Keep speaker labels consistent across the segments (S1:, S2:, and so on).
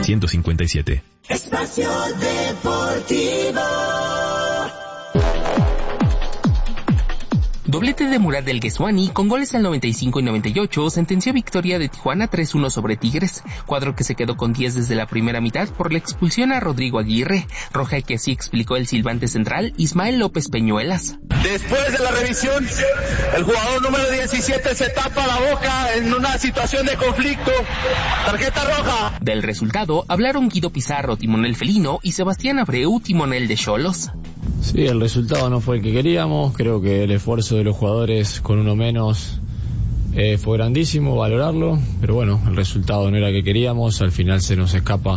S1: 157.
S2: Espacio Deportivo.
S3: Doblete de Murat del Guesuani con goles al 95 y 98 sentenció victoria de Tijuana 3-1 sobre Tigres, cuadro que se quedó con 10 desde la primera mitad por la expulsión a Rodrigo Aguirre, roja que así explicó el silbante central Ismael López Peñuelas.
S4: Después de la revisión, el jugador número 17 se tapa la boca en una situación de conflicto. Tarjeta roja.
S3: Del resultado hablaron Guido Pizarro, timonel felino, y Sebastián Abreu, timonel de Xolos.
S5: Sí, el resultado no fue el que queríamos. Creo que el esfuerzo de los jugadores con uno menos fue grandísimo, valorarlo, pero bueno, el resultado no era el que queríamos. Al final se nos escapa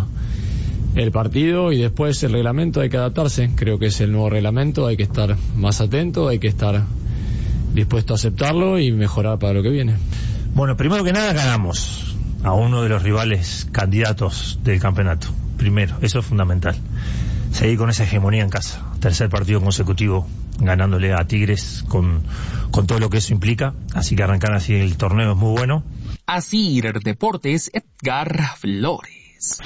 S5: el partido y después el reglamento, hay que adaptarse. Creo que es el nuevo reglamento, hay que estar más atento, hay que estar dispuesto a aceptarlo y mejorar para lo que viene.
S6: Bueno, primero que nada ganamos a uno de los rivales candidatos del campeonato. Primero, eso es fundamental. Seguir con esa hegemonía en casa. Tercer partido consecutivo ganándole a Tigres con todo lo que eso implica. Así que arrancar así el torneo es muy bueno.
S3: Así Deportes, Edgar Flores.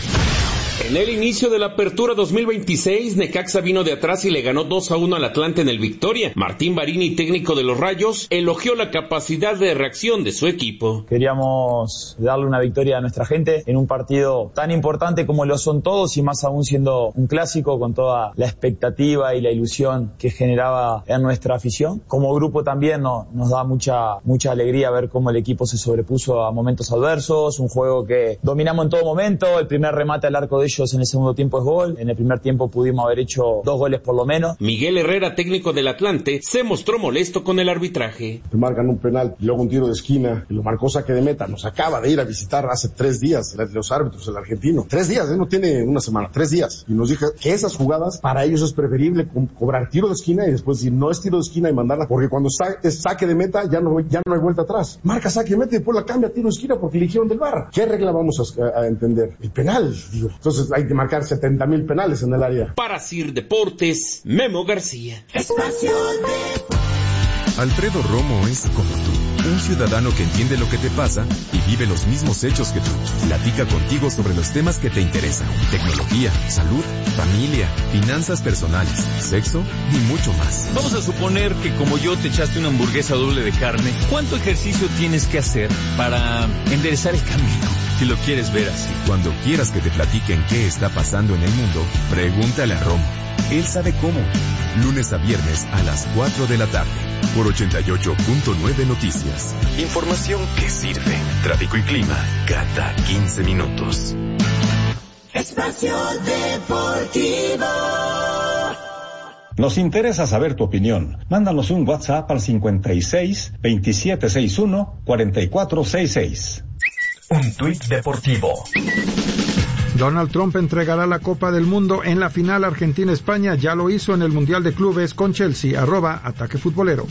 S7: En el inicio de la apertura 2026, Necaxa vino de atrás y le ganó 2-1 al Atlante en el Victoria. Martín Barini, técnico de los Rayos, elogió la capacidad de reacción de su equipo.
S8: Queríamos darle una victoria a nuestra gente en un partido tan importante como lo son todos, y más aún siendo un clásico, con toda la expectativa y la ilusión que generaba en nuestra afición. Como grupo también nos da mucha alegría ver cómo el equipo se sobrepuso a momentos adversos, un juego que dominamos en todo momento. El primer remate al arco de ellos en el segundo tiempo es gol. En el primer tiempo pudimos haber hecho 2 goles por lo menos.
S7: Miguel Herrera, técnico del Atlante, se mostró molesto con el arbitraje.
S9: Marcan un penal y luego un tiro de esquina y lo marcó saque de meta. Nos acaba de ir a visitar hace 3 días los árbitros, el argentino. 3 días, no tiene una semana, 3 días. Y nos dijo que esas jugadas para ellos es preferible cobrar tiro de esquina y después decir no es tiro de esquina y mandarla, porque cuando es saque de meta ya no hay vuelta atrás. Marca saque de meta y después la cambia a tiro de esquina porque eligieron del VAR. ¿Qué regla vamos a entender? El penal, digo. Entonces hay que marcar 70,000 penales en el área.
S7: Para Sir Deportes, Memo García.
S2: Espacio
S1: Alfredo Romo es como tú, un ciudadano que entiende lo que te pasa y vive los mismos hechos que tú. Platica contigo sobre los temas que te interesan: tecnología, salud, familia, finanzas personales, sexo y mucho más.
S10: Vamos a suponer que como yo te echaste una hamburguesa doble de carne. ¿Cuánto ejercicio tienes que hacer para enderezar el camino? Si lo quieres ver así.
S1: Cuando quieras que te platiquen qué está pasando en el mundo, pregúntale a Romo. Él sabe cómo. Lunes a viernes a las 4 de la tarde. Por 88.9 Noticias. Información que sirve. Tráfico y clima cada 15 minutos.
S2: Espacio Deportivo.
S11: Nos interesa saber tu opinión. Mándanos un WhatsApp al 56 2761 4466.
S1: Un tuit deportivo.
S12: Donald Trump entregará la Copa del Mundo en la final Argentina-España. Ya lo hizo en el Mundial de Clubes con Chelsea. @Ataque Futbolero.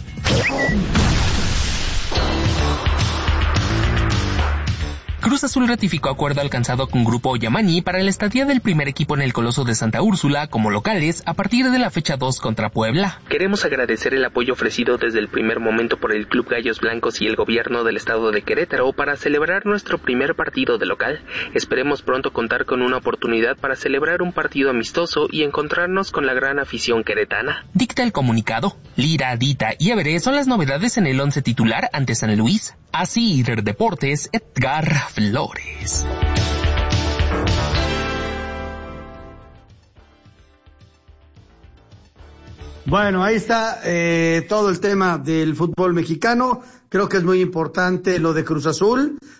S3: Cruz Azul ratificó acuerdo alcanzado con Grupo Yamani para la estadía del primer equipo en el Coloso de Santa Úrsula como locales a partir de la fecha 2 contra Puebla. Queremos agradecer el apoyo ofrecido desde el primer momento por el Club Gallos Blancos y el gobierno del estado de Querétaro para celebrar nuestro primer partido de local. Esperemos pronto contar con una oportunidad para celebrar un partido amistoso y encontrarnos con la gran afición queretana. Dicta el comunicado. Lira, Dita y Everé son las novedades en el 11 titular ante San Luis. Así Deportes, Edgar Flores.
S13: Bueno, ahí está todo el tema del fútbol mexicano. Creo que es muy importante lo de Cruz Azul.